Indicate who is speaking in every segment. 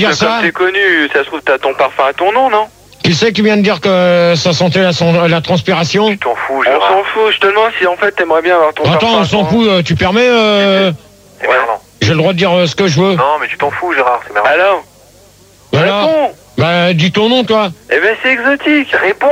Speaker 1: Dire ça.
Speaker 2: Comme t'es connu, ça se trouve t'as ton parfum à ton nom, non?
Speaker 1: Qui c'est qui vient de dire que ça sentait la transpiration?
Speaker 3: Tu t'en fous,
Speaker 2: On
Speaker 3: Gérard.
Speaker 2: s'en fout, je te demande si en fait t'aimerais bien avoir ton parfum.
Speaker 1: Attends, on s'en fout, tu permets
Speaker 3: C'est Merlan.
Speaker 1: J'ai le droit de dire ce que je veux.
Speaker 3: Non, mais tu t'en fous, Gérard, c'est Merlan.
Speaker 2: Alors?
Speaker 1: Alors
Speaker 2: Réponds.
Speaker 1: Bah, dis ton nom, toi.
Speaker 2: Eh ben c'est exotique.
Speaker 3: Réponds.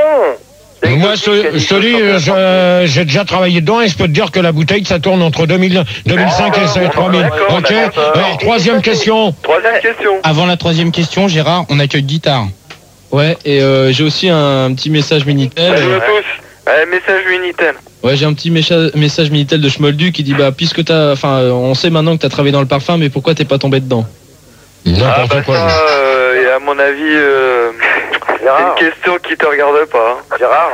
Speaker 1: Moi, je te dis, j'ai déjà travaillé dedans et je peux te dire que la bouteille, ça tourne entre 2005 et 3000.
Speaker 2: d'accord,
Speaker 1: Ok.
Speaker 2: d'accord.
Speaker 1: Alors, troisième question.
Speaker 2: Troisième question.
Speaker 4: Avant la troisième question, Gérard, on accueille Guitare.
Speaker 5: Ouais, et j'ai aussi un petit message Minitel.
Speaker 2: Salut à tous. Message Minitel.
Speaker 5: Ouais, j'ai un petit message Minitel de Schmoldu qui dit bah puisque on sait maintenant que t'as travaillé dans le parfum, mais pourquoi t'es pas tombé dedans?
Speaker 1: N'importe quoi.
Speaker 2: Ça, et à mon avis, c'est
Speaker 3: Gérard.
Speaker 2: une question qui te regarde pas. Hein.
Speaker 3: Gérard.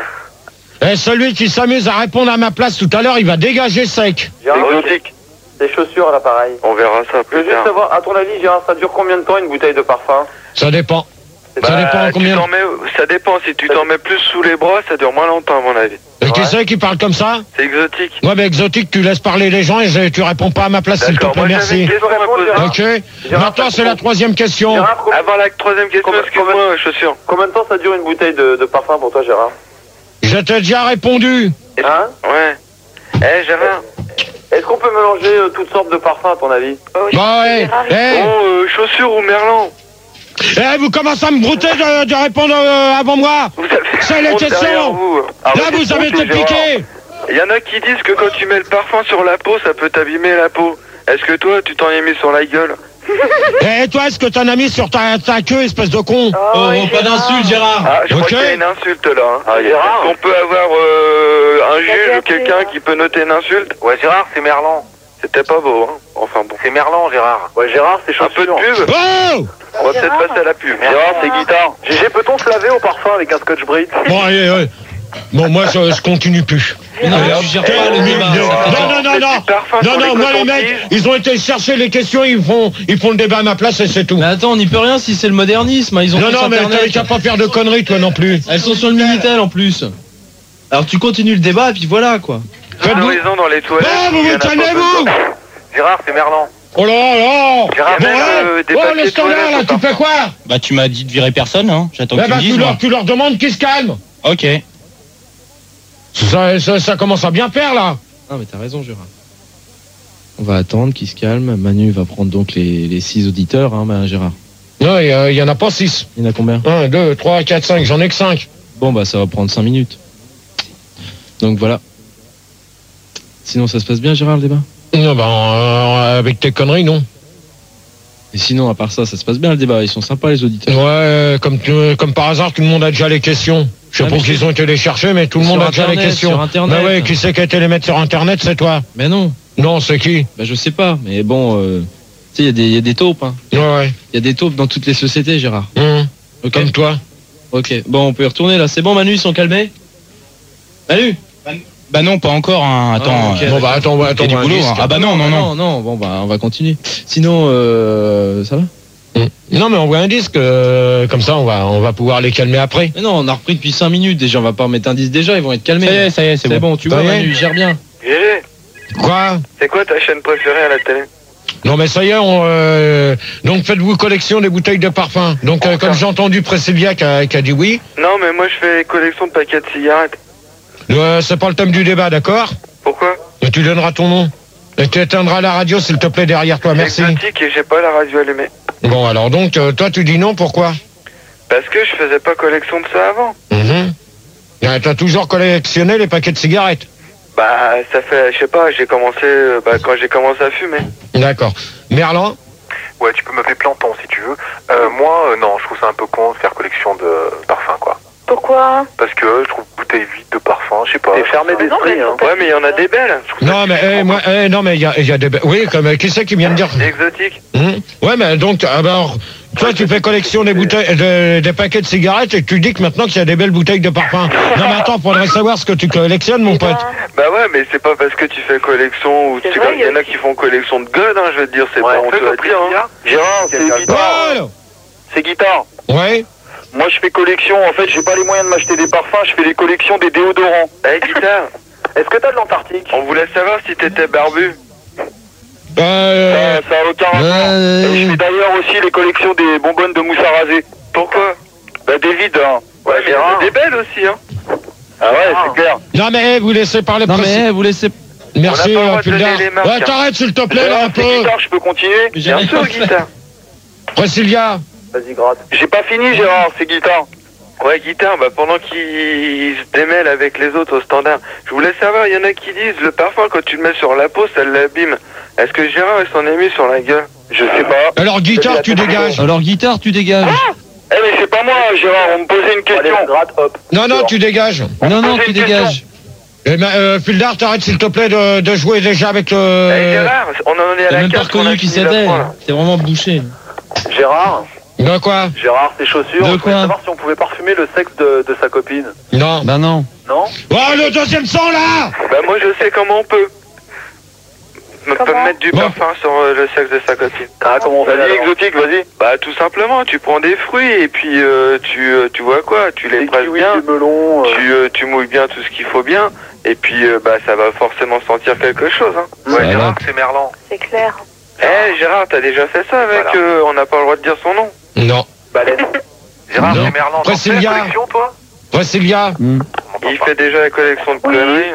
Speaker 1: Celui qui s'amuse à répondre à ma place tout à l'heure, il va dégager sec.
Speaker 3: Gérard,
Speaker 2: Exotique.
Speaker 3: des chaussures à l'appareil.
Speaker 2: On verra ça
Speaker 3: Je veux
Speaker 2: plus
Speaker 3: juste
Speaker 2: tard.
Speaker 3: savoir, à ton avis, Gérard, ça dure combien de temps une bouteille de parfum?
Speaker 1: Ça dépend.
Speaker 2: Bah,
Speaker 1: Ça dépend combien.
Speaker 2: Ça dépend. Si tu t'en mets plus sous les bras, ça dure moins longtemps à mon avis.
Speaker 1: Et qui c'est qui parle comme ça?
Speaker 2: C'est exotique.
Speaker 1: Ouais, mais exotique, tu laisses parler les gens et tu réponds pas à ma place, s'il te
Speaker 2: D'accord,
Speaker 1: plaît,
Speaker 2: moi j'avais
Speaker 1: merci.
Speaker 2: une question à poser.
Speaker 1: Ok. Maintenant, c'est la troisième question.
Speaker 3: Gérard,
Speaker 2: Avant la troisième question,
Speaker 3: Combien-
Speaker 2: excuse-moi, chaussure.
Speaker 3: combien de temps ça dure une bouteille de parfum pour toi, Gérard?
Speaker 1: Je t'ai déjà répondu.
Speaker 3: Hein?
Speaker 2: Ouais. Gérard.
Speaker 3: Est-ce qu'on peut mélanger toutes sortes de parfums, à ton avis?
Speaker 1: Bah ouais.
Speaker 2: Chaussure ou merlan?
Speaker 1: Vous commencez à me brouter de répondre avant moi.
Speaker 2: Vous avez
Speaker 1: C'est les
Speaker 2: honte derrière
Speaker 1: questions.
Speaker 2: vous.
Speaker 1: Là, vous avez été piqué.
Speaker 2: Il y en a qui disent que quand tu mets le parfum sur la peau, ça peut t'abîmer la peau. Est-ce que toi, tu t'en es mis sur la gueule?
Speaker 1: Et toi, est-ce que t'en as mis sur ta queue, espèce de con?
Speaker 5: Oh, pas d'insulte, Gérard.
Speaker 2: Ah, je crois
Speaker 1: Ok.
Speaker 2: qu'il y a une insulte là. Hein.
Speaker 3: Gérard.
Speaker 2: Est-ce qu'on peut avoir un juge ou quelqu'un qui peut noter une insulte?
Speaker 3: Ouais, Gérard, c'est Merlan.
Speaker 2: C'était pas beau, hein. Enfin bon.
Speaker 3: C'est Merlan, Gérard. Ouais, Gérard, c'est
Speaker 2: Un peu de
Speaker 3: chaussures.
Speaker 2: pub.
Speaker 1: Oh!
Speaker 2: On va peut-être passer à la pub.
Speaker 3: Gérard, c'est guitare. GG, peut-on se laver au parfum avec un scotch brite?
Speaker 1: Bon, allez. Bon, moi, je continue plus.
Speaker 5: Mais non, tu gères pas le débat.
Speaker 1: Non, moi, les mecs, ils ont été chercher les questions, ils font le débat à ma place et c'est tout.
Speaker 5: Mais attends, on n'y peut rien si c'est le modernisme. Ils ont
Speaker 1: Non,
Speaker 5: fait sur
Speaker 1: mais
Speaker 5: Internet.
Speaker 1: t'as qu'à pas faire de conneries, toi non plus.
Speaker 5: Elles sont sur le Minitel en plus. Alors tu continues le débat et puis voilà quoi.
Speaker 1: Faites-vous.
Speaker 2: Faites-vous dans les toilettes.
Speaker 1: Ah, vous
Speaker 2: il y en
Speaker 1: vous
Speaker 2: a pas
Speaker 1: calmez-vous!
Speaker 2: besoin.
Speaker 3: Gérard, c'est Merlan.
Speaker 1: Oh là là!
Speaker 3: Gérard,
Speaker 1: Bon,
Speaker 2: même,
Speaker 1: ouais.
Speaker 2: des
Speaker 1: Oh,
Speaker 2: papiers
Speaker 1: le standard,
Speaker 2: toilettes
Speaker 1: là,
Speaker 2: au
Speaker 1: tu fais
Speaker 2: parfum.
Speaker 1: quoi?
Speaker 4: Bah, tu m'as dit de virer personne, hein. J'attends que tu me dises, moi.
Speaker 1: Tu leur demandes qu'ils se calment.
Speaker 4: Ok.
Speaker 1: Ça commence à bien faire, là.
Speaker 5: Ah mais t'as raison Gérard. On va attendre qu'il se calme. Manu va prendre donc les 6 auditeurs, hein, Gérard.
Speaker 1: Non, il y en a pas 6.
Speaker 5: Il y en a combien?
Speaker 1: 1, 2, 3, 4, 5, j'en ai que 5.
Speaker 5: Bon bah ça va prendre 5 minutes. Donc voilà. Sinon ça se passe bien Gérard le débat?
Speaker 1: Non, avec tes conneries, non.
Speaker 5: Et sinon à part ça se passe bien le débat, ils sont sympas les auditeurs.
Speaker 1: Ouais, comme par hasard, tout le monde a déjà les questions. Je sais
Speaker 5: Ah,
Speaker 1: pas
Speaker 5: mais
Speaker 1: qu'ils ont été les chercher, mais tout le monde a déjà les
Speaker 5: Internet,
Speaker 1: questions.
Speaker 5: sur Internet.
Speaker 1: Bah ouais, qui c'est qui a été les mettre sur Internet, c'est toi.
Speaker 5: Mais non,
Speaker 1: Non, c'est qui?
Speaker 5: bah je sais pas, mais bon, tu sais il y a des taupes, hein.
Speaker 1: Ouais.
Speaker 5: Il y a des taupes dans toutes les sociétés Gérard. Ok.
Speaker 1: Comme toi.
Speaker 5: Ok, bon on peut y retourner là, c'est bon Manu, ils sont calmés? Manu?
Speaker 4: Bah non, pas encore, hein. Attends.
Speaker 5: ok.
Speaker 1: Bon, bah attends,
Speaker 4: il y a du boulot, hein. Ah bah non.
Speaker 5: Non, bon bah on va continuer. Sinon, ça va?
Speaker 1: Non, mais on voit un disque, comme ça, on va pouvoir les calmer après.
Speaker 5: Mais non, on a repris depuis 5 minutes déjà, on va pas remettre un 10 déjà, ils vont être calmés.
Speaker 4: Ça y est, c'est
Speaker 5: C'est
Speaker 4: bon.
Speaker 5: bon, tu
Speaker 1: Ça
Speaker 5: vois
Speaker 1: y est
Speaker 5: Manu, il gère bien.
Speaker 2: Gégé,
Speaker 1: Quoi?
Speaker 2: c'est quoi ta chaîne préférée à la télé?
Speaker 1: Non, mais ça y est, donc faites-vous collection des bouteilles de parfum. Donc, comme j'ai entendu Précélia qui a dit oui,
Speaker 2: Non, mais moi je fais collection de paquets de cigarettes.
Speaker 1: c'est pas le thème du débat, d'accord?
Speaker 2: Pourquoi?
Speaker 1: Et tu donneras ton nom. Et tu éteindras la radio, s'il te plaît, derrière toi, merci.
Speaker 2: Exotique et j'ai pas la radio allumée.
Speaker 1: Bon, alors donc, toi, tu dis non, pourquoi?
Speaker 2: Parce que je faisais pas collection de ça avant.
Speaker 1: T'as toujours collectionné les paquets de cigarettes.
Speaker 2: Bah, ça fait, je sais pas, j'ai commencé, quand j'ai commencé à fumer.
Speaker 1: D'accord. Merlan?
Speaker 3: Ouais, tu peux m'appeler Planton si tu veux. Moi, non, je trouve ça un peu con de faire collection de parfums, quoi.
Speaker 6: Pourquoi?
Speaker 3: Parce que je trouve bouteille vide de parfum, je sais pas.
Speaker 2: T'es fermé d'esprit, hein. Ouais, mais il y en a des belles. Je trouve
Speaker 1: Non,
Speaker 2: ça
Speaker 1: mais, non, mais il y a des... Oui, comme, qui c'est qui vient de dire?
Speaker 2: exotique.
Speaker 1: Ouais, mais donc, alors, toi, tu fais collection des bouteilles, des paquets de cigarettes et tu dis que maintenant qu'il y a des belles bouteilles de parfum. Non, mais attends, faudrait savoir ce que tu collectionnes, mon pote.
Speaker 2: Bah ouais, mais c'est pas parce que tu fais collection ou
Speaker 6: C'est
Speaker 2: tu
Speaker 6: vrai,
Speaker 2: il y en a qui font collection de gueules, hein, je veux te dire, c'est
Speaker 3: Ouais,
Speaker 2: pas honteux à dire, hein.
Speaker 3: Gérard, c'est guitare.
Speaker 1: Paul!
Speaker 3: C'est guitare.
Speaker 1: Ouais?
Speaker 3: Moi, je fais collection. En fait, j'ai pas les moyens de m'acheter des parfums. Je fais des collections des déodorants.
Speaker 2: Eh, guitare,
Speaker 3: Est-ce que t'as de l'Antarctique?
Speaker 2: on voulait savoir si t'étais barbu. Ça a aucun rapport. Et je fais d'ailleurs aussi les collections des bonbonnes de mousse à raser. Pourquoi? Bah David, hein. Ouais, Gérard. Des belles aussi, hein. Ah ouais, c'est clair.
Speaker 1: Non mais vous laissez parler.
Speaker 5: Non mais vous laissez.
Speaker 1: Merci, Puldar.
Speaker 2: Ouais,
Speaker 1: Ouais, t'arrêtes s'il te plaît là un peu.
Speaker 2: Guitare, je peux continuer?
Speaker 4: Bien
Speaker 2: sûr, guitare.
Speaker 1: Priscilla.
Speaker 2: Vas-y, gratte. J'ai pas fini, Gérard, c'est guitare. Ouais, guitare, bah pendant qu'il se démêle avec les autres au standard, je voulais savoir, il y en a qui disent le parfum quand tu le mets sur la peau, ça l'abîme. Est-ce que Gérard il s'en est mis sur la gueule? Je sais pas.
Speaker 1: Alors guitare, tu dégages.
Speaker 5: Alors guitare, tu dégages.
Speaker 2: Eh mais c'est pas moi, Gérard, on me posait une question. Allez, gratte, hop.
Speaker 1: Non, tu dégages.
Speaker 5: Non, tu dégages.
Speaker 1: Eh ben, Puldar, t'arrêtes s'il te plaît de jouer déjà avec le...
Speaker 2: Gérard, on en est à
Speaker 5: T'as
Speaker 2: la
Speaker 5: même pas
Speaker 2: carte.
Speaker 5: reconnu qui c'était. T'es vraiment bouché.
Speaker 2: Gérard,
Speaker 1: De quoi?
Speaker 2: Gérard, ses chaussures,
Speaker 5: De
Speaker 2: on voulait
Speaker 5: quoi
Speaker 2: savoir si on pouvait parfumer le sexe de sa copine.
Speaker 1: Non.
Speaker 5: Bah non.
Speaker 2: Non?
Speaker 1: Oh, le deuxième sang là!
Speaker 2: Bah moi je sais comment on peut. On peut mettre du
Speaker 1: Bon.
Speaker 2: parfum sur le sexe de sa copine. Ah, comment on fait? Vas-y, exotique, vas-y. Bah tout simplement, tu prends des fruits et puis tu vois quoi, tu les presses bien,
Speaker 3: melons,
Speaker 2: tu mouilles bien tout ce qu'il faut bien, et puis bah ça va forcément sentir quelque chose. Hein.
Speaker 3: Ouais, Gérard, c'est Merlan.
Speaker 6: C'est clair.
Speaker 2: Eh Gérard, t'as déjà fait ça avec on n'a pas le droit de dire son nom.
Speaker 1: Non.
Speaker 2: Baleine.
Speaker 3: Gérard,
Speaker 1: Non.
Speaker 3: c'est Merlan. T'en fais
Speaker 1: Priscilla.
Speaker 3: la collection, toi?
Speaker 1: Priscilla.
Speaker 2: Il fait déjà la collection de conneries.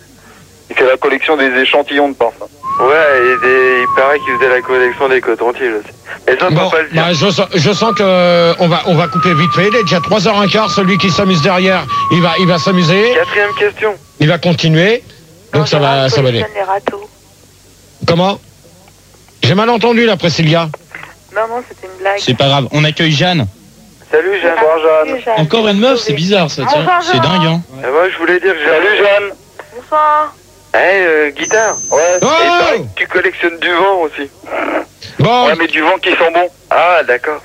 Speaker 2: Il fait la collection des échantillons de parfum. Ouais, il paraît qu'il faisait la collection des cotons-tiges aussi. Mais ça, on
Speaker 1: Bon,
Speaker 2: peut pas le dire.
Speaker 1: bah, je sens que on va couper vite fait. Il est déjà 3h15. Celui qui s'amuse derrière, il va s'amuser.
Speaker 2: Quatrième question.
Speaker 1: Il va continuer. Donc ça va aller.
Speaker 6: Les râteaux.
Speaker 1: Comment? J'ai mal entendu là, Priscilla.
Speaker 6: Non, c'était une blague.
Speaker 4: C'est pas grave, on accueille Jeanne.
Speaker 2: Salut Jeanne.
Speaker 6: Salut, Jeanne.
Speaker 5: Encore une meuf, c'est bizarre ça, tiens.
Speaker 6: Bonsoir,
Speaker 4: C'est
Speaker 6: Jean.
Speaker 4: dingue, hein.
Speaker 2: Et moi, je voulais dire, salut Jeanne.
Speaker 6: Bonsoir.
Speaker 2: Guitare. Ouais.
Speaker 1: Oh
Speaker 2: Et il paraît que tu collectionnes du vent aussi.
Speaker 1: Bon,
Speaker 2: Ouais, mais du vent qui sent bon. Ah, d'accord.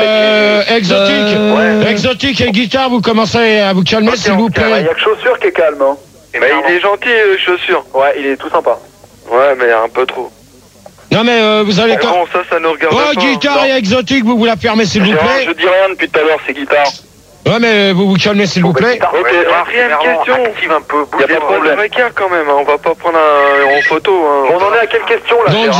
Speaker 1: exotique.
Speaker 2: Ouais.
Speaker 1: Exotique et guitare, vous commencez à vous calmer, s'il vous
Speaker 2: Il y
Speaker 1: plaît.
Speaker 2: a que chaussures qui est calme, hein. Mais il est gentil, chaussures. Ouais, il est tout sympa. Ouais, mais un peu trop.
Speaker 1: Non mais vous allez...
Speaker 2: Bon, ça nous regarde pas.
Speaker 1: Oh, guitare et exotique, vous la fermez, s'il vous
Speaker 2: Gérard,
Speaker 1: plaît.
Speaker 2: je dis rien depuis tout à l'heure, c'est guitare.
Speaker 1: Ouais, mais vous vous calmez, s'il vous plaît.
Speaker 2: Ok, quatrième question.
Speaker 3: Active un peu,
Speaker 2: Il n'y a pas de problème. Quand même, hein. On va pas prendre en photo. Hein. On en est à quelle question là?
Speaker 1: Donc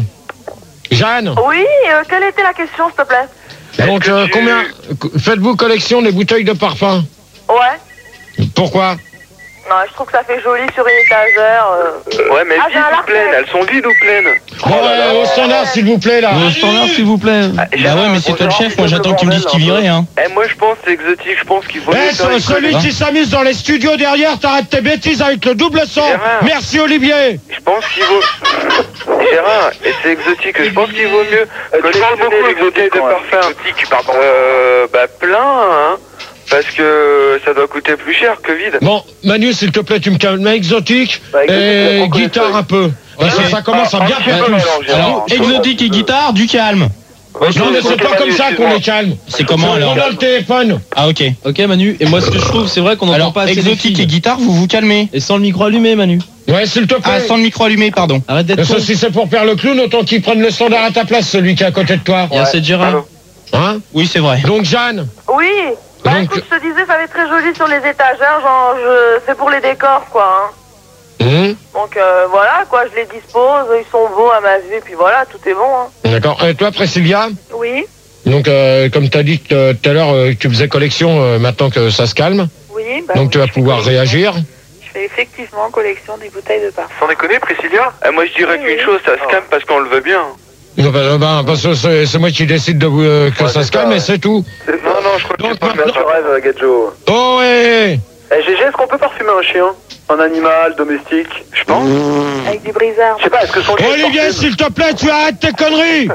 Speaker 1: Jeanne,
Speaker 6: Oui, quelle était la question, s'il te plaît?
Speaker 1: donc
Speaker 2: que tu-
Speaker 1: combien faites-vous collection des bouteilles de parfum?
Speaker 6: Ouais.
Speaker 1: Pourquoi?
Speaker 6: Non, je trouve que ça fait joli sur une étagère.
Speaker 2: Ouais, mais
Speaker 6: Ah, j'ai
Speaker 2: vides
Speaker 6: un
Speaker 2: ou
Speaker 6: larcin.
Speaker 2: pleines? Elles sont vides ou pleines?
Speaker 1: Bon, au standard, s'il vous plaît, là.
Speaker 5: Au standard, s'il vous plaît.
Speaker 4: Bah ouais, mais c'est toi le chef, moi j'attends que tu me dises qui virait, hein.
Speaker 2: Moi je pense c'est exotique, je pense qu'il faut...
Speaker 1: Eh, celui qui s'amuse dans les studios derrière, t'arrêtes tes bêtises avec le double son.
Speaker 2: Gérard.
Speaker 1: Merci, Olivier.
Speaker 2: Je pense qu'il vaut... Gérard, et c'est exotique, je pense qu'il vaut mieux...
Speaker 3: Tu parles beaucoup exotique
Speaker 2: de parfum.
Speaker 3: Exotique, pardon.
Speaker 2: Bah plein, hein. Parce que ça doit coûter plus cher que vide.
Speaker 1: Bon, Manu, s'il te plaît, tu me calmes. Exotique
Speaker 2: Bah, exotique,
Speaker 1: et
Speaker 2: on connaît
Speaker 1: guitare
Speaker 2: ça.
Speaker 1: un peu. Parce que ça commence à bien faire tous.
Speaker 4: Alors, exotique et guitare, du calme.
Speaker 1: Non, mais c'est pas comme ça qu'on est calme.
Speaker 4: C'est comment alors?
Speaker 1: On a le téléphone.
Speaker 4: Ah ok.
Speaker 5: Ok Manu, et moi ce que je trouve, c'est vrai qu'on n'entend
Speaker 4: Alors,
Speaker 5: pas assez les
Speaker 4: exotique
Speaker 5: filles.
Speaker 4: et guitare, vous vous calmez.
Speaker 5: Et sans le micro allumé Manu.
Speaker 1: Ouais, s'il te
Speaker 4: Ah,
Speaker 1: plaît.
Speaker 4: sans le micro allumé, pardon.
Speaker 5: Arrête d'être
Speaker 1: Ça,
Speaker 5: con.
Speaker 1: si c'est pour faire le clown, autant qu'il prenne le standard à ta place, celui qui est à côté de toi.
Speaker 5: Il y a cette Gérard.
Speaker 1: Hein?
Speaker 4: Oui, c'est vrai.
Speaker 1: Donc, Jeanne.
Speaker 6: Oui. Bah
Speaker 1: Donc-
Speaker 6: écoute, je te disais, ça va être très joli sur les étagères, genre, c'est pour les décors, quoi. Hein. Donc voilà, quoi, je les dispose, ils sont beaux à ma vue, puis voilà, tout est bon. Hein.
Speaker 1: D'accord. Et toi, Priscilla?
Speaker 6: Oui,
Speaker 1: Donc, comme tu as dit tout à l'heure, tu faisais collection maintenant que ça se calme.
Speaker 6: oui. Bah,
Speaker 1: Donc,
Speaker 6: oui,
Speaker 1: tu vas
Speaker 6: je fais
Speaker 1: pouvoir
Speaker 6: collection.
Speaker 1: réagir.
Speaker 6: Je fais effectivement collection des bouteilles de parfum.
Speaker 3: Sans déconner, Priscilla?
Speaker 2: Moi je dirais qu'une chose, ça se calme parce qu'on le veut bien.
Speaker 1: Non, parce que c'est moi qui décide de que ça se calme, et c'est tout.
Speaker 2: Non, je crois que
Speaker 1: Donc,
Speaker 2: c'est pas
Speaker 1: maintenant-
Speaker 2: tu rêves, Gadjo.
Speaker 1: Oh, ouais.
Speaker 2: GG, est-ce qu'on peut parfumer un chien? Un animal domestique? Je pense.
Speaker 6: Avec du brisard.
Speaker 2: Je sais pas, est-ce que son chien est
Speaker 1: Olivier,
Speaker 2: porté?
Speaker 1: s'il te plaît, tu arrêtes tes conneries.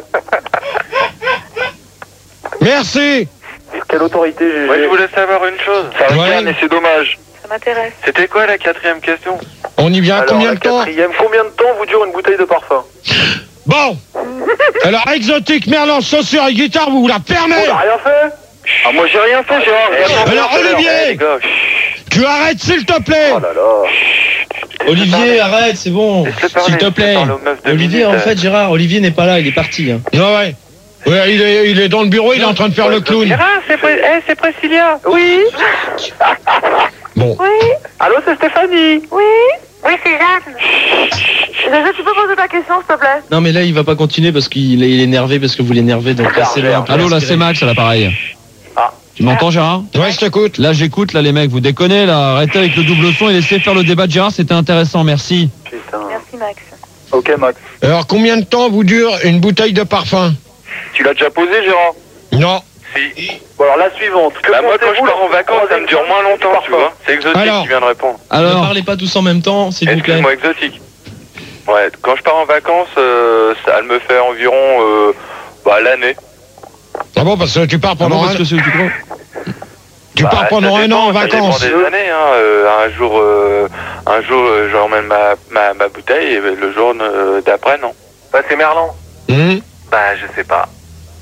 Speaker 1: Merci.
Speaker 2: Quelle autorité, GG? Ouais, je voulais savoir une chose. Ça
Speaker 1: Ouais.
Speaker 2: regarde, mais c'est dommage.
Speaker 6: Ça m'intéresse.
Speaker 2: C'était quoi la quatrième question?
Speaker 1: On y vient à
Speaker 2: Alors,
Speaker 1: combien
Speaker 2: la
Speaker 1: de temps?
Speaker 2: quatrième, combien de temps vous dure une bouteille de parfum?
Speaker 1: Bon. Alors, exotique, merlan, chaussures et guitare, vous la fermez.
Speaker 2: On n'a rien fait? Ah, moi j'ai rien fait, Gérard.
Speaker 1: Alors, Olivier, tu arrêtes, s'il te plaît.
Speaker 2: Oh là là.
Speaker 5: Olivier, arrête, c'est bon.
Speaker 4: S'il te plaît.
Speaker 5: Olivier, en fait, Gérard, Olivier n'est pas là, il est parti. Hein.
Speaker 1: Non, ouais. Ouais, il est dans le bureau, il est en train de faire le clown.
Speaker 2: Gérard, c'est Priscilla. Oui.
Speaker 1: Bon.
Speaker 6: Oui,
Speaker 2: Allô, c'est Stéphanie.
Speaker 6: oui. Oui, c'est Jeanne. Déjà, tu peux poser ta question, s'il te plaît?
Speaker 5: Non, mais là, il va pas continuer parce qu'il est énervé, parce que vous l'énervez, donc laissez-le un peu.
Speaker 7: Allô, là,
Speaker 5: respirer.
Speaker 7: c'est Max à l'appareil.
Speaker 3: Ah.
Speaker 7: Tu m'entends, Gérard?
Speaker 1: Ouais, je t'écoute.
Speaker 7: Là, j'écoute, là, les mecs, vous déconnez, là. Arrêtez avec le double son et laissez faire le débat de Gérard, c'était intéressant, merci.
Speaker 3: Putain.
Speaker 6: Merci, Max.
Speaker 3: Ok, Max.
Speaker 1: Alors, combien de temps vous dure une bouteille de parfum?
Speaker 3: Tu l'as déjà posé, Gérard?
Speaker 1: Non.
Speaker 2: Si.
Speaker 3: Bon, alors la suivante.
Speaker 2: Bah moi, quand je pars en vacances, ça me dure moins longtemps, tu vois. C'est Exotique
Speaker 1: Alors.
Speaker 2: qui vient de répondre.
Speaker 5: Ne
Speaker 7: Alors,
Speaker 5: parlez pas tous en même temps, s'il vous plaît.
Speaker 2: Excuse-moi, Exotique. Ouais, quand je pars en vacances, ça elle me fait environ l'année.
Speaker 1: Ah bon, parce que tu pars pendant
Speaker 7: parce que c'est tu crois
Speaker 1: tu pars pendant
Speaker 2: ça
Speaker 1: un an en
Speaker 2: dépend,
Speaker 1: vacances.
Speaker 2: Ça dépend des années, hein. Un jour, j'emmène ma bouteille et le jour d'après, non.
Speaker 3: Bah, c'est Merlan. Bah, je sais pas.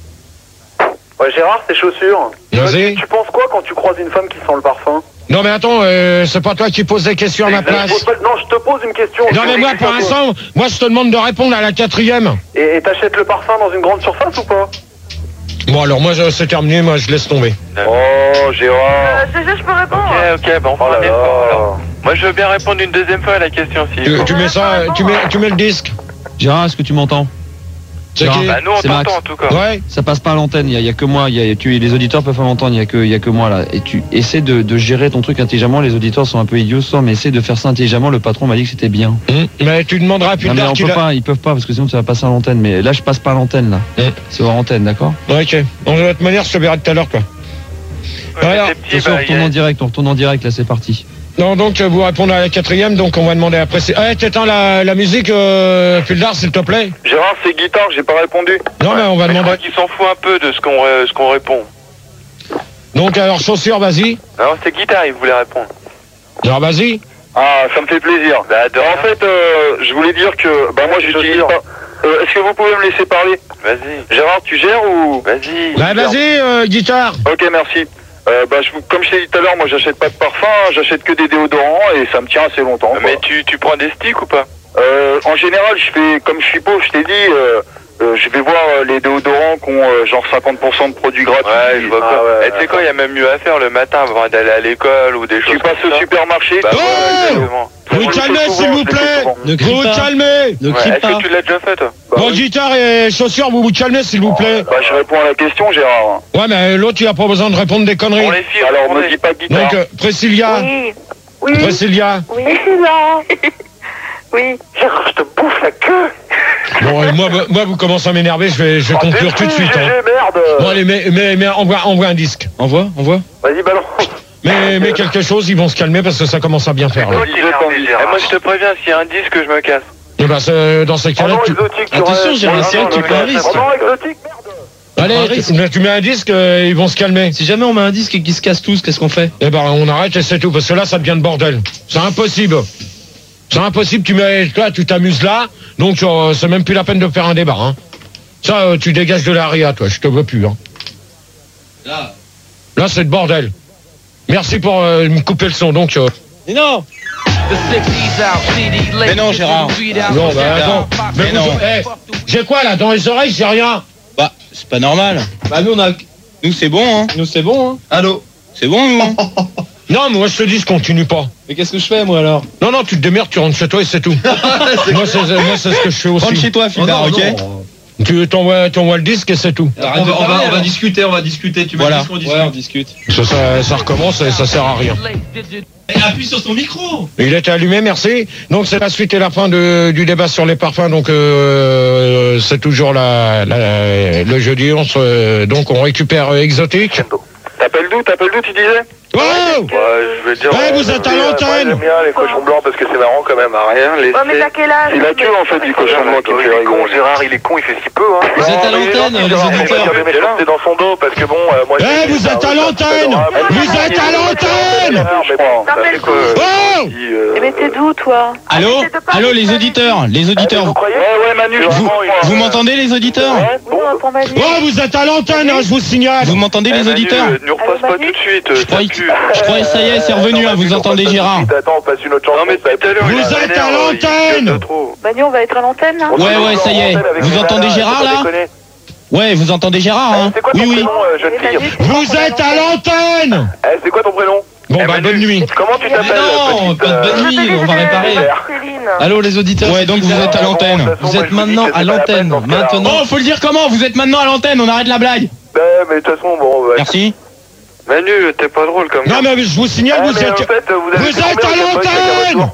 Speaker 3: Ouais, Gérard, tes chaussures.
Speaker 1: Vas-y.
Speaker 3: Tu penses quoi quand tu croises une femme qui sent le parfum?
Speaker 1: Non, mais attends, c'est pas toi qui poses des questions à ma place.
Speaker 3: Non, je te pose une question.
Speaker 1: Non, mais moi, pour l'instant, moi, je te demande de répondre à la 4e.
Speaker 3: Et t'achètes le parfum dans une grande surface ou pas?
Speaker 1: Bon, alors, moi, c'est terminé, moi, je laisse tomber.
Speaker 3: Oh, Gérard.
Speaker 6: GG, je peux répondre?
Speaker 2: Ok, bon, on fera un effort, alors. Moi, je veux bien répondre une deuxième fois à la question, si.
Speaker 1: Tu mets ça, tu mets le disque.
Speaker 7: Gérard, est-ce que tu m'entends?
Speaker 1: C'est
Speaker 7: Gérard,
Speaker 1: qui?
Speaker 2: Bah, nous, on
Speaker 7: c'est Max.
Speaker 2: t'entend, en tout cas.
Speaker 1: Ouais.
Speaker 7: Ça passe pas à l'antenne, il y a que moi, les auditeurs peuvent pas m'entendre, il y a que moi là. Et tu essaies de gérer ton truc intelligemment, les auditeurs sont un peu idiots ce soir, mais essaie de faire ça intelligemment, le patron m'a dit que c'était bien.
Speaker 1: Mais tu demanderas plus
Speaker 7: Non mais
Speaker 1: tard
Speaker 7: on
Speaker 1: qu'il
Speaker 7: peut
Speaker 1: a...
Speaker 7: pas, ils peuvent pas parce que sinon ça va passer à l'antenne, mais là je passe pas à l'antenne là. C'est hors antenne, d'accord?
Speaker 1: Ok. Bon, de toute manière, je te verrai tout à l'heure, quoi. Alors,
Speaker 2: C'est petit,
Speaker 7: Attention,
Speaker 2: bah,
Speaker 7: on retourne en direct, là c'est parti.
Speaker 1: Non, donc, vous répondez à la 4e, donc on va demander après... t'éteins la musique, Puldar, s'il te plaît.
Speaker 3: Gérard, c'est guitare, j'ai pas répondu.
Speaker 1: Non, mais on va
Speaker 2: je
Speaker 1: demander...
Speaker 2: crois qu'il s'en fout un peu de ce qu'on répond.
Speaker 1: Donc, alors, chaussures, vas-y.
Speaker 2: Non, c'est guitare, il voulait répondre.
Speaker 1: Alors, vas-y.
Speaker 3: Ah, ça me fait plaisir.
Speaker 2: Bah, de rien.
Speaker 3: En fait, je voulais dire que... Bah, moi, j'utilise pas... Est-ce que vous pouvez me laisser parler?
Speaker 2: Vas-y.
Speaker 3: Gérard, tu gères ou...
Speaker 2: Vas-y.
Speaker 1: Bah, vas-y, guitare.
Speaker 3: Ok, merci. Comme je t'ai dit tout à l'heure, moi j'achète pas de parfum, j'achète que des déodorants et ça me tient assez longtemps.
Speaker 2: Mais tu prends des sticks ou pas?
Speaker 3: En général, je fais, comme je suis pauvre, je t'ai dit, je vais voir les déodorants qui ont genre 50% de produits gratuits.
Speaker 2: Ouais, je vois pas. Et tu sais quoi, il y a même mieux à faire le matin avant d'aller à l'école ou des choses
Speaker 3: Tu passes
Speaker 2: comme
Speaker 3: au
Speaker 2: ça.
Speaker 3: supermarché.
Speaker 2: Bah,
Speaker 1: Oh
Speaker 2: ouais, exactement.
Speaker 1: Vous calmez, s'il vous plaît.
Speaker 5: Ne crie
Speaker 1: Vous
Speaker 5: pas.
Speaker 1: calmez.
Speaker 5: Ne
Speaker 2: Ouais,
Speaker 5: crie
Speaker 2: est-ce
Speaker 5: pas.
Speaker 2: que tu l'as déjà fait, toi?
Speaker 1: Bon, guitare et chaussures, vous calmez, s'il vous plaît.
Speaker 3: Bah, je réponds à la question, Gérard.
Speaker 1: Ouais, mais l'autre, il a pas besoin de répondre des conneries.
Speaker 2: Pour les filles,
Speaker 3: Alors,
Speaker 2: répondez.
Speaker 3: me dis pas guitare.
Speaker 1: Donc, Priscilla.
Speaker 6: Oui. Oui.
Speaker 1: Priscilla.
Speaker 6: Oui. Oui.
Speaker 3: Gérard, je te bouffe la queue.
Speaker 1: Bon, moi, vous commencez à m'énerver, je vais conclure tout de suite. Hein.
Speaker 3: Merde.
Speaker 1: Bon, allez, mais envoie un disque.
Speaker 5: Envoie.
Speaker 3: Vas-y, balance.
Speaker 1: Mais quelque chose, ils vont se calmer parce que ça commence à bien faire. Là.
Speaker 2: Eh, moi, je te préviens, s'il y a un disque, je me casse.
Speaker 1: Et bah, dans ces cas-là, tu...
Speaker 5: Attention, Gérard, c'est vrai que tu prends un risque.
Speaker 3: Non, exotique, merde.
Speaker 1: Allez, tu mets un disque, ils vont se calmer.
Speaker 5: Si jamais on met un disque et qu'ils se cassent tous, qu'est-ce qu'on fait?
Speaker 1: Eh ben, on arrête et c'est tout, parce que là, ça devient le bordel. C'est impossible. C'est impossible, toi, tu t'amuses là, donc c'est même plus la peine de faire un débat. Hein. Ça, tu dégages de l'aria, toi, je te veux plus. Hein. Là, c'est le bordel. Merci pour me couper le son, donc...
Speaker 5: Mais non. Mais non, Gérard.
Speaker 1: Non, bah attends.
Speaker 5: Mais non.
Speaker 1: J'ai quoi, là, dans les oreilles, j'ai rien.
Speaker 5: Bah, c'est pas normal. Bah, nous c'est bon, hein. Nous c'est bon, hein. Allô. C'est bon, nous, hein.
Speaker 1: Non, mais moi, je te dis, je continue pas.
Speaker 5: Mais qu'est-ce que je fais, moi, alors?
Speaker 1: Non, tu te démerdes, tu rentres chez toi et c'est tout. moi, c'est ce que je fais aussi.
Speaker 5: Rentre chez toi, Philbert, ok?
Speaker 1: Tu t'envoies le disque et c'est tout.
Speaker 5: On va discuter, Tu voilà. On discute.
Speaker 1: Ça recommence et ça sert à rien.
Speaker 5: Appuie sur son micro.
Speaker 1: Il était allumé, merci. Donc c'est la suite et la fin du débat sur les parfums. Donc c'est toujours le jeudi. Donc on récupère Exotique.
Speaker 3: T'appelles d'où, tu disais?
Speaker 1: Oh
Speaker 2: je vais dire.
Speaker 1: Ouais, vous êtes à l'antenne.
Speaker 3: J'aime bien les cochons blancs parce que c'est marrant quand même.
Speaker 2: Rien, laissez.
Speaker 6: Ouais, mais t'as quel âge?
Speaker 3: C'est la queue en fait du cochon blanc qui me fait rigoler. Gérard, il est con, il fait si peu. Hein.
Speaker 5: Vous êtes à l'antenne, les auditeurs.
Speaker 3: C'est dans son dos parce que bon, moi.
Speaker 1: Eh, vous êtes à l'antenne. Vous êtes à l'antenne.
Speaker 6: T'appelles d'où?
Speaker 1: Oh
Speaker 6: Mais t'es d'où, toi?
Speaker 5: Allô, les auditeurs.
Speaker 3: Ouais, Manu.
Speaker 5: Vous m'entendez, les auditeurs?
Speaker 6: Oui, on entend Manu.
Speaker 1: Oh, vous êtes à l'antenne, hein, je vous signale.
Speaker 5: Vous m'entendez, les auditeurs?
Speaker 2: Ne repasse pas tout de suite.
Speaker 5: Je croyais ça y est, c'est revenu, hein, vous entendez Gérard?
Speaker 3: Attends, on passe une autre chanson.
Speaker 2: Non, mais tout à l'heure.
Speaker 1: Vous êtes à l'antenne.
Speaker 6: Manu, on va être à l'antenne, là?
Speaker 5: Ouais, ça y est. Vous entendez Gérard, là? Ouais, vous entendez Gérard, hein?
Speaker 3: C'est quoi ton
Speaker 5: Oui.
Speaker 3: prénom, jeune fille?
Speaker 1: Vous êtes à l'antenne.
Speaker 3: C'est quoi ton prénom?
Speaker 1: Bon, bah, bonne nuit.
Speaker 3: Comment tu t'appelles?
Speaker 4: Non, pas de bonne nuit, on va réparer.
Speaker 6: Céline.
Speaker 5: Allô les auditeurs.
Speaker 4: Ouais, donc vous êtes à l'antenne.
Speaker 5: Vous êtes maintenant à l'antenne. Maintenant.
Speaker 4: Oh, faut le dire comment? Vous êtes maintenant à l'antenne, on arrête la blague.
Speaker 3: Mais de toute façon, bon...
Speaker 4: Merci.
Speaker 2: Manu, t'es pas drôle comme
Speaker 1: Non,
Speaker 2: ça.
Speaker 1: mais je vous signale, vous êtes. Vous êtes à l'antenne.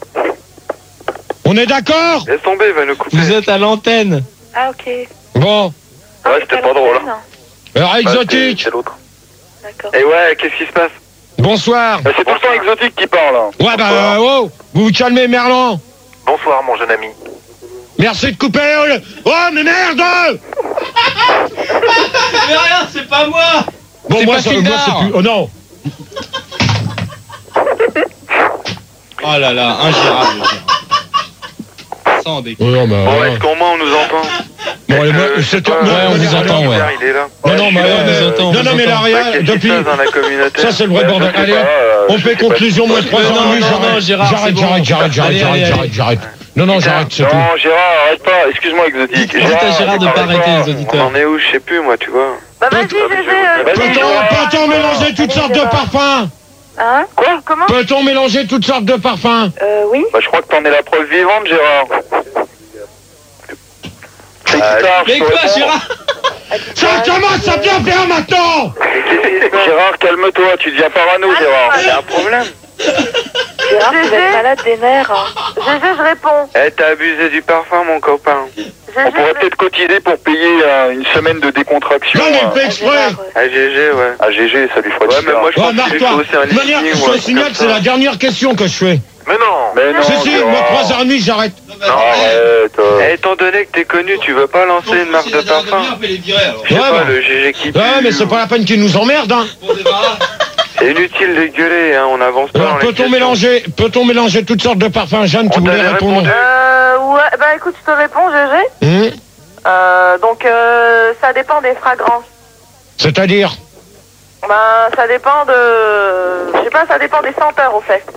Speaker 1: On est d'accord?
Speaker 2: Laisse tomber, il va nous couper.
Speaker 5: Vous êtes à l'antenne.
Speaker 6: Ah, ok.
Speaker 1: Bon.
Speaker 3: Ouais, c'était pas drôle.
Speaker 1: Alors, exotique.
Speaker 3: C'est l'autre.
Speaker 6: D'accord.
Speaker 2: Et ouais, qu'est-ce qui se passe?
Speaker 1: Bonsoir.
Speaker 3: C'est tout le temps exotique qui parle. Hein.
Speaker 1: Ouais, bah, oh, vous vous calmez, Merlan.
Speaker 3: Bonsoir, mon jeune ami.
Speaker 1: Merci de couper. Oh, mais merde!
Speaker 4: Mais rien, c'est pas moi.
Speaker 1: Bon,
Speaker 4: C'est
Speaker 1: moi,
Speaker 4: pas
Speaker 1: c'est
Speaker 4: Kildare.
Speaker 1: plus. Oh non.
Speaker 4: Oh là là, ingérable. Sans déconner.
Speaker 1: Oh non, mais.
Speaker 2: Bon, est-ce qu'au moins on nous entend?
Speaker 1: Bon, allez, moi, c'est toi.
Speaker 4: Ouais, on vous entend, ouais.
Speaker 2: Il est là.
Speaker 1: Non, non, mais.
Speaker 4: on vous entend, on
Speaker 1: Non,
Speaker 4: vous
Speaker 1: non, mais
Speaker 4: entend.
Speaker 1: l'Aria,
Speaker 2: Qu'est-ce qui
Speaker 1: depuis.
Speaker 2: se passe dans la communauté?
Speaker 1: Ça, c'est le vrai bordel. Allez, on fait conclusion, moins 3 ans.
Speaker 5: non, non, Gérard, c'est
Speaker 1: J'arrête,
Speaker 5: bon.
Speaker 1: j'arrête. Non, non, j'arrête, c'est tout.
Speaker 3: Non, Gérard, arrête pas. Excuse-moi, exotique.
Speaker 5: Dites à Gérard de pas arrêter les
Speaker 2: On
Speaker 5: auditeurs.
Speaker 2: en est où? Je sais plus, moi, tu vois.
Speaker 6: Bah, vas-y, GG.
Speaker 1: Peut-on mélanger toutes sortes de parfums?
Speaker 6: Hein? Quoi? Comment?
Speaker 1: Peut-on mélanger toutes sortes de parfums?
Speaker 6: Oui.
Speaker 3: Bah, je crois que t'en es la preuve vivante, Gérard.
Speaker 4: Mais quoi, Gérard?
Speaker 1: Ça commence à bien faire maintenant!
Speaker 3: Gérard, calme-toi, tu deviens parano, Gérard.
Speaker 2: Il y a un problème.
Speaker 6: Gérard, tu vas être malade des nerfs. GG, je réponds.
Speaker 2: Eh, t'as abusé du parfum, mon copain.
Speaker 3: On pourrait peut-être cotiser pour payer une semaine de décontraction.
Speaker 1: Non, mais fait exprès!
Speaker 2: Ah, GG, ouais.
Speaker 3: Ah, GG, ça lui fera
Speaker 2: Ouais,
Speaker 3: du
Speaker 2: mais
Speaker 3: bien.
Speaker 2: moi, je
Speaker 1: Oh,
Speaker 2: pense qu'il lui
Speaker 1: marre-toi!
Speaker 2: faut aussi un
Speaker 1: De manière,
Speaker 2: lifting
Speaker 1: je
Speaker 2: ou un
Speaker 1: te
Speaker 2: truc
Speaker 1: signale,
Speaker 2: comme
Speaker 1: c'est
Speaker 2: ça.
Speaker 1: la dernière question que je fais.
Speaker 3: Mais non,
Speaker 1: Si, si, moi, 3h30, j'arrête.
Speaker 3: Arrête.
Speaker 2: Eh, étant donné que t'es connu, tu veux pas lancer une marque de parfum? Je sais
Speaker 1: Ouais,
Speaker 2: pas,
Speaker 1: bah.
Speaker 2: le GG qui pue.
Speaker 1: Ouais, mais c'est pas la peine qu'ils nous emmerdent, hein.
Speaker 2: C'est inutile de gueuler, hein, on avance pas dans
Speaker 1: Alors,
Speaker 2: les
Speaker 1: peut-on mélanger toutes sortes de parfums? Jeanne, tu
Speaker 2: On
Speaker 1: voulais
Speaker 2: t'avait
Speaker 1: répondre?
Speaker 2: répondu.
Speaker 6: Ouais, bah écoute, je te réponds, GG. Donc, ça dépend des fragrances.
Speaker 1: C'est-à-dire?
Speaker 6: Ben, ça dépend de... Je sais pas, ça dépend des senteurs, au fait.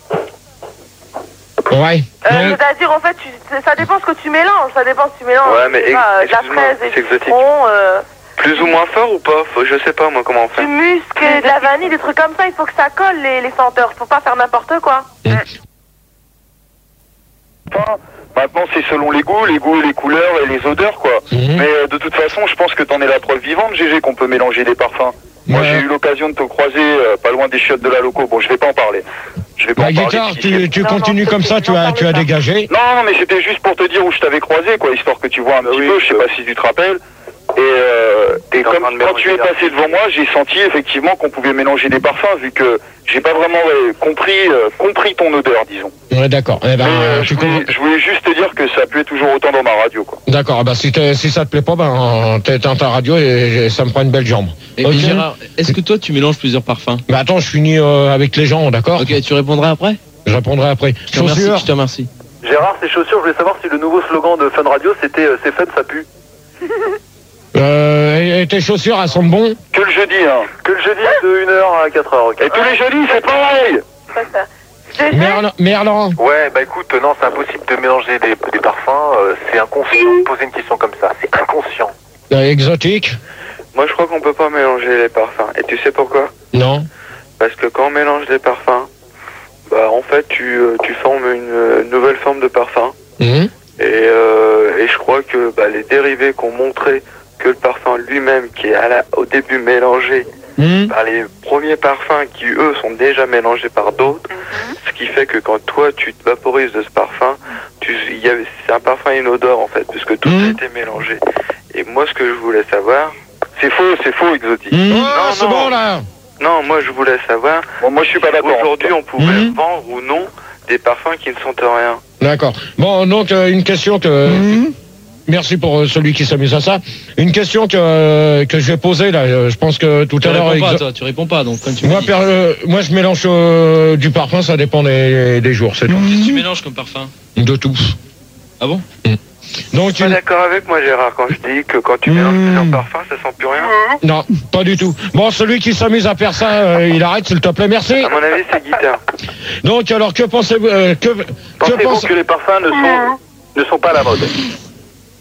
Speaker 1: Ouais.
Speaker 6: C'est-à-dire, en fait, ça dépend ce que tu mélanges. Ça dépend si tu mélanges,
Speaker 2: Ouais, mais
Speaker 6: je sais pas, de la
Speaker 2: excuse-moi,
Speaker 6: fraise et
Speaker 2: c'est
Speaker 6: du
Speaker 2: exotique.
Speaker 6: citron,
Speaker 2: Plus ou moins fort ou pas? Je sais pas, moi, comment on fait.
Speaker 6: du musc, et de la vanille, des trucs comme ça. Il faut que ça colle, les senteurs. Faut pas faire n'importe quoi.
Speaker 3: Maintenant, c'est selon les goûts, les couleurs et les odeurs, quoi. Mais de toute façon, je pense que t'en es la preuve vivante, GG, qu'on peut mélanger des parfums. Moi, j'ai eu l'occasion de te croiser pas loin des chiottes de la loco. Bon, je vais pas en parler. Je vais pas
Speaker 1: La
Speaker 3: en parler.
Speaker 1: guitare, tu continues comme ça, tu as dégagé.
Speaker 3: Non, non, mais c'était juste pour te dire où je t'avais croisé, quoi, histoire que tu vois un petit peu, je sais pas si tu te rappelles. Et comme quand tu es passé devant moi, j'ai senti effectivement qu'on pouvait mélanger des parfums, vu que j'ai pas vraiment compris ton odeur, disons.
Speaker 1: Ouais, d'accord. Eh ben,
Speaker 3: Je voulais juste te dire que ça puait toujours autant dans ma radio, quoi.
Speaker 1: D'accord, bah si ça te plaît pas, ben t'éteins ta radio et ça me prend une belle jambe.
Speaker 5: Et
Speaker 1: Ok.
Speaker 5: Gérard, est-ce que toi tu mélanges plusieurs parfums?
Speaker 1: Bah attends, je finis avec les gens, d'accord?
Speaker 5: Ok, tu répondras après?
Speaker 1: Je répondrai après.
Speaker 5: Je te remercie,
Speaker 1: Chaussures.
Speaker 5: je te remercie.
Speaker 3: Gérard, ces chaussures, je voulais savoir si le nouveau slogan de Fun Radio, c'était c'est fun, ça pue.
Speaker 1: Et tes chaussures, elles sont bon?
Speaker 3: Que le jeudi, hein. Que le jeudi de 1h à 4h, ok. Et tous les jeudis, c'est pareil.
Speaker 6: C'est pas ça. GG,
Speaker 1: Merlan.
Speaker 8: Ouais, bah écoute, non, c'est impossible de mélanger des parfums, c'est inconscient de poser une question comme ça, c'est inconscient.
Speaker 1: Exotique?
Speaker 2: Moi, je crois qu'on peut pas mélanger les parfums. Et tu sais pourquoi?
Speaker 1: Non.
Speaker 2: Parce que quand on mélange des parfums, bah en fait, tu formes une nouvelle forme de parfum. Et je crois que les dérivés qu'on montrait que le parfum lui-même, qui est au début mélangé par les premiers parfums qui, eux, sont déjà mélangés par d'autres, ce qui fait que quand toi, tu te vaporises de ce parfum, c'est un parfum et une odeur, en fait, puisque tout a été mélangé. Et moi, ce que je voulais savoir...
Speaker 3: C'est faux, exotique.
Speaker 1: Oh, c'est bon, là.
Speaker 2: Non, moi, je voulais savoir...
Speaker 3: Bon, moi, je suis pas d'accord.
Speaker 2: Aujourd'hui, on pouvait vendre ou non des parfums qui ne sentent rien.
Speaker 1: D'accord. Bon, donc, une question que... Merci pour celui qui s'amuse à ça. Une question que je vais poser, là. Je pense que tout à l'heure...
Speaker 5: Tu réponds pas, donc quand tu
Speaker 1: Moi, moi, je mélange du parfum, ça dépend des jours, c'est tout.
Speaker 5: Qu'est-ce que tu mélanges comme parfum?
Speaker 1: De tout.
Speaker 5: Ah bon?
Speaker 1: Donc,
Speaker 2: Tu es d'accord avec moi, Gérard, quand je dis que quand tu mélanges plusieurs parfums, ça sent plus rien?
Speaker 1: Non, pas du tout. Bon, celui qui s'amuse à faire ça, il arrête, s'il te plaît, merci.
Speaker 2: À mon avis, c'est guitare.
Speaker 1: Donc, alors, que pensez-vous
Speaker 3: Pensez-vous que les parfums ne sont pas à la mode?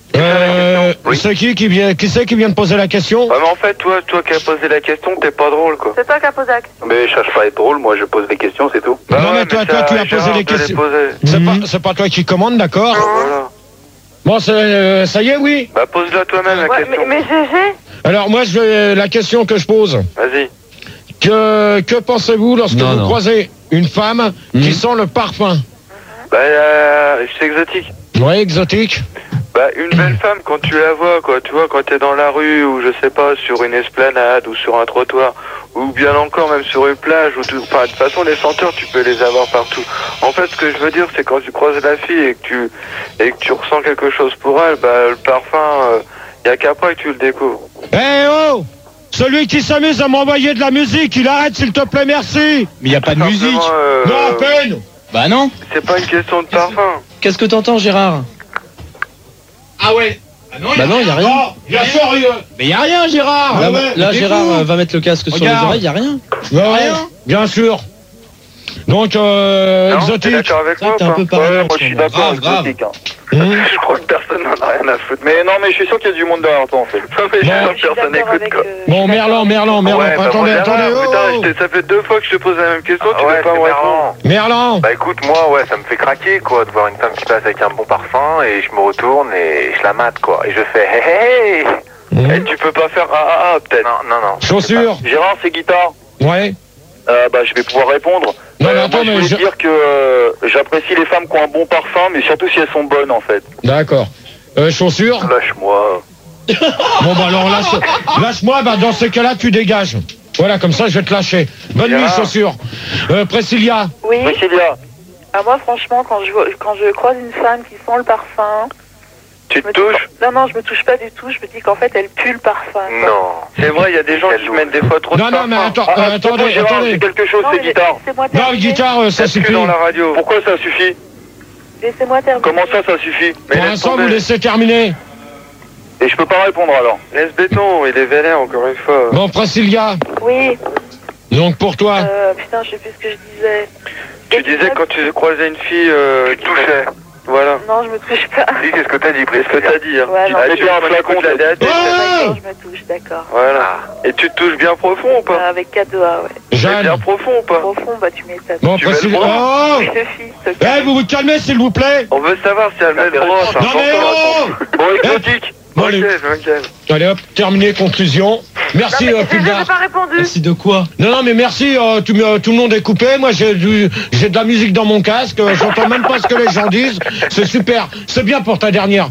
Speaker 1: C'est qui vient de poser la question?
Speaker 2: Ouais, mais en fait, toi qui as posé la question, t'es pas drôle, quoi.
Speaker 6: C'est toi qui as posé la question.
Speaker 3: Mais je cherche pas à être drôle, moi je pose des questions, c'est tout.
Speaker 1: Non, mais toi, tu as posé les questions. C'est pas toi qui commande, d'accord?
Speaker 2: Voilà.
Speaker 1: Bon, ça y est, oui.
Speaker 2: Bah, pose-la toi-même, la question.
Speaker 6: Mais GG.
Speaker 1: Alors, moi, la question que je pose.
Speaker 2: Vas-y.
Speaker 1: Que pensez-vous lorsque vous croisez une femme qui sent le parfum?
Speaker 2: Bah, c'est exotique.
Speaker 1: Ouais, exotique.
Speaker 2: Bah, une belle femme, quand tu la vois, quoi, tu vois, quand t'es dans la rue, ou je sais pas, sur une esplanade, ou sur un trottoir, ou bien encore même sur une plage, ou tout, enfin, de toute façon, les senteurs, tu peux les avoir partout. En fait, ce que je veux dire, c'est quand tu croises la fille et que tu ressens quelque chose pour elle, bah, le parfum, y a qu'après que tu le découvres.
Speaker 1: Oh! Celui qui s'amuse à m'envoyer de la musique, il arrête, s'il te plaît, merci.
Speaker 7: Mais y a pas de musique.
Speaker 1: Non, à peine.
Speaker 7: Bah non.
Speaker 2: C'est pas une question de parfum.
Speaker 5: Qu'est-ce que t'entends, Gérard?
Speaker 4: Ah ouais.
Speaker 5: Bah non, y a rien.
Speaker 1: Bien sûr,
Speaker 4: Mais y a rien, Gérard.
Speaker 5: Là, Gérard va mettre le casque sur les oreilles, y a rien.
Speaker 1: Rien. Bien sûr. Donc, exotique.
Speaker 2: T'es d'accord avec moi,
Speaker 5: T'es un peu
Speaker 3: Ouais, moi je suis d'accord, exotique.
Speaker 2: Je crois que personne n'en a rien à foutre.
Speaker 3: Mais non, mais je suis sûr qu'il y a du monde derrière toi en fait.
Speaker 2: Non, mais je suis sûr que personne n'écoute, quoi.
Speaker 1: Bon, Merlan,
Speaker 2: Ouais, bah,
Speaker 1: attendez,
Speaker 2: putain, ça fait 2 fois que je te pose la même question, tu veux pas me répondre.
Speaker 1: Merlan.
Speaker 8: Bah écoute, moi, ouais, ça me fait craquer, quoi, de voir une femme qui passe avec un bon parfum, et je me retourne et je la mate, quoi. Et je fais hé hé.
Speaker 2: Et tu peux pas faire peut-être.
Speaker 8: Non.
Speaker 1: Chaussures.
Speaker 3: Gérard, c'est guitare.
Speaker 1: Ouais.
Speaker 3: Bah je vais pouvoir répondre.
Speaker 1: Non, mais attends,
Speaker 3: moi, je voulais dire que j'apprécie les femmes qui ont un bon parfum, mais surtout si elles sont bonnes en fait.
Speaker 1: D'accord. Chaussures.
Speaker 3: Lâche-moi.
Speaker 1: Bon, bah alors, lâche-moi, bah dans ce cas-là, tu dégages. Voilà, comme ça, je vais te lâcher. Bonne nuit, chaussures. Priscilla.
Speaker 6: Oui.
Speaker 3: Priscilla.
Speaker 6: Ah, moi, franchement, quand je croise une femme qui sent le parfum...
Speaker 2: Tu te touches?
Speaker 6: Non, je me touche pas du tout. Je me dis qu'en fait, elle pue le parfum. Quoi.
Speaker 2: Non. C'est vrai, il y a des gens qui mettent des fois trop de parfum.
Speaker 1: Non, mais attendez.
Speaker 3: C'est quelque chose, c'est guitare.
Speaker 1: Non, guitare, ça suffit.
Speaker 2: dans la radio.
Speaker 3: Pourquoi ça suffit?
Speaker 6: Laissez-moi terminer.
Speaker 3: Comment ça suffit?
Speaker 1: Pour l'instant, vous laissez terminer.
Speaker 3: Et je peux pas répondre alors.
Speaker 2: Laisse béton, il est vénère encore une fois.
Speaker 1: Bon, Priscilla.
Speaker 6: Oui.
Speaker 1: Donc pour toi.
Speaker 6: Putain, je sais plus ce que je disais.
Speaker 2: Tu disais quand tu croisais une fille, tu touchais. Voilà.
Speaker 6: Non, je me touche pas.
Speaker 8: Dis, qu'est-ce que t'as dit,
Speaker 2: C'est ce que t'as dit, hein.
Speaker 6: Ouais, non.
Speaker 2: Tu un flacon de la tête.
Speaker 6: D'accord, je me touche, d'accord.
Speaker 2: Voilà. Et tu te touches bien profond ou pas?
Speaker 6: Avec 4 doigts, ouais.
Speaker 1: Jeanne.
Speaker 2: Bien profond ou pas?
Speaker 6: Profond, bah tu m'étonnes.
Speaker 1: Bon, Priscilla. Oh! Vous vous calmez, s'il vous plaît.
Speaker 2: On veut savoir si elle met le bras.
Speaker 1: Non, mais oh!
Speaker 2: Bon, exotique.
Speaker 1: Bon,
Speaker 2: Ok,
Speaker 1: allez.
Speaker 2: je me calme.
Speaker 1: Allez hop, terminé, conclusion. Merci,
Speaker 6: J'ai
Speaker 1: Pulgar.
Speaker 6: pas répondu.
Speaker 5: Merci de quoi?
Speaker 1: Non, mais merci, tout le monde est coupé. Moi, j'ai de la musique dans mon casque. J'entends même pas ce que les gens disent. C'est super. C'est bien pour ta dernière.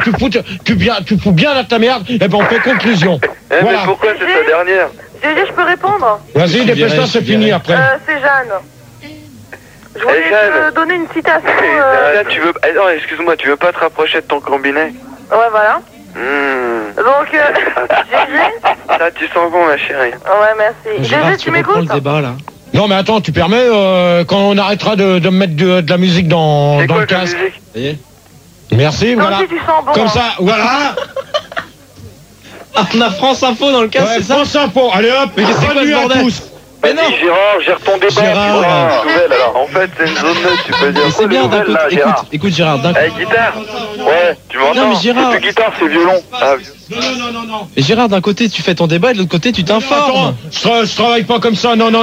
Speaker 1: Tu fous bien à ta merde. Et ben, on fait conclusion.
Speaker 2: Mais pourquoi c'est ta dernière?
Speaker 6: GG, je peux répondre?
Speaker 1: Vas-y, dépêche-toi, c'est fini après.
Speaker 6: C'est Jeanne. Je voulais te donner une citation.
Speaker 2: Jeanne, tu veux... Non, excuse-moi, tu veux pas te rapprocher de ton combiné?
Speaker 6: Ouais, voilà. Donc, GG.
Speaker 2: Là, tu sens bon, ma chérie.
Speaker 6: Ouais, merci. GG, tu m'écoutes?
Speaker 5: le débat là.
Speaker 1: Non, mais attends, tu permets quand on arrêtera de me mettre de la musique dans le casque.
Speaker 5: Ça y est.
Speaker 1: Merci, voilà.
Speaker 6: Si tu sens bon,
Speaker 1: Comme ça, voilà.
Speaker 5: Ah, on a France Info dans le casque,
Speaker 1: Ouais,
Speaker 5: c'est ça?
Speaker 1: France Info. Allez hop,
Speaker 5: Mais qu'est-ce que c'est
Speaker 1: bonne
Speaker 5: quoi,
Speaker 1: nuit
Speaker 5: ce
Speaker 1: à
Speaker 5: bordel?
Speaker 1: tous.
Speaker 5: Mais non.
Speaker 3: Gérard, gère ton débat.
Speaker 5: Gérard,
Speaker 3: nouvelle alors.
Speaker 2: En fait, c'est une zone neutre, tu peux dire.
Speaker 5: Mais c'est bien d'un
Speaker 3: nouvelle,
Speaker 5: côté.
Speaker 3: là,
Speaker 5: Écoute, Gérard, d'un
Speaker 2: Eh, guitare.
Speaker 3: Ouais, tu m'entends?
Speaker 5: Non, mais Gérard.
Speaker 3: C'est plus guitare, c'est violon.
Speaker 2: Ah,
Speaker 1: Non.
Speaker 5: Mais Gérard, d'un côté, tu fais ton débat et de l'autre côté, tu t'informes.
Speaker 1: Je travaille pas comme ça, non,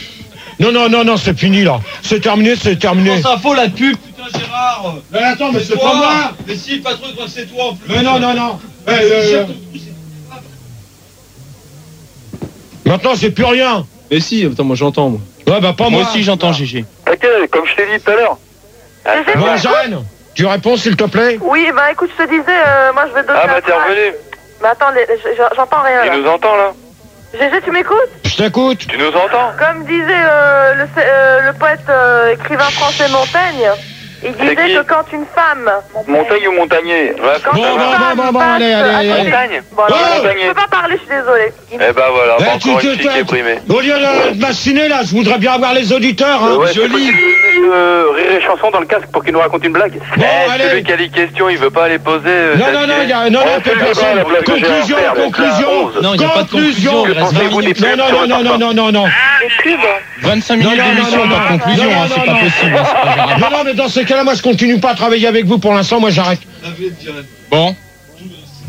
Speaker 1: c'est fini là. C'est terminé.
Speaker 4: France Info, la pub, putain, Gérard.
Speaker 1: Mais attends, mais c'est pas moi.
Speaker 4: Mais si, pas trop, je crois que c'est toi en plus.
Speaker 1: Mais non. Maintenant, j'ai plus rien.
Speaker 5: Mais si, attends, moi j'entends, moi.
Speaker 1: Ouais, bah pas moi.
Speaker 5: Moi aussi, j'entends, GG.
Speaker 3: Ok, comme je t'ai dit tout à l'heure.
Speaker 1: Bon, Jeanne, tu réponds s'il te plaît.
Speaker 6: Oui, bah écoute, je te disais, moi je vais te donner.
Speaker 2: Ah, bah t'es revenu.
Speaker 6: Mais attends, j'entends rien là.
Speaker 2: Il nous entend là.
Speaker 6: GG, tu m'écoutes?
Speaker 1: Je t'écoute.
Speaker 2: Tu nous entends?
Speaker 6: Comme disait le poète écrivain français Montaigne, il disait
Speaker 2: qui
Speaker 6: que quand une femme...
Speaker 3: Montagne ou montagnier?
Speaker 6: Quand une femme
Speaker 1: Bon,
Speaker 6: passe
Speaker 1: allez.
Speaker 2: Montagne.
Speaker 6: Bon, alors,
Speaker 3: Montagnier.
Speaker 6: je peux pas parler, je suis désolée.
Speaker 2: Eh bah voilà,
Speaker 1: Eh,
Speaker 2: encore une fille qui est primée.
Speaker 1: Au lieu de m'assiner là, je voudrais bien avoir les auditeurs. Hein.
Speaker 3: Ouais,
Speaker 1: Joli.
Speaker 3: Rire et chanson dans le casque pour qu'il nous raconte une blague.
Speaker 1: Bon,
Speaker 2: Celui
Speaker 1: allez.
Speaker 2: qui a les questions, il veut pas les poser.
Speaker 1: Non, personne. Conclusion.
Speaker 5: Non, il n'y a pas de conclusion, il reste 20 minutes.
Speaker 1: Non.
Speaker 6: Les pubs.
Speaker 5: 25 minutes d'émission, pas de conclusion, hein, c'est pas possible.
Speaker 1: Non, mais dans ce cas-là, moi je continue pas à travailler avec vous pour l'instant, moi j'arrête.
Speaker 7: Bon,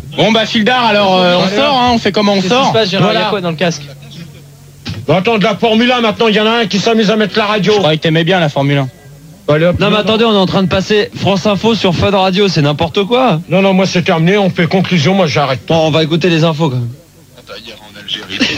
Speaker 9: Bon bah Fildar, alors on sort, hein, on fait comment on sort?
Speaker 5: Il y a
Speaker 1: Voilà.
Speaker 5: quoi dans le casque?
Speaker 1: Bon, attends, de la Formule 1, maintenant, il y en a un qui s'amuse à mettre la radio.
Speaker 9: Je croyais que t'aimais bien la Formule 1.
Speaker 1: Allez, hop,
Speaker 7: Non mais attendez, on est en train de passer France Info sur Fun Radio, c'est n'importe quoi.
Speaker 1: Non, moi c'est terminé, on fait conclusion, moi j'arrête.
Speaker 7: Bon, on va écouter les infos quand même.
Speaker 10: Hier en Algérie.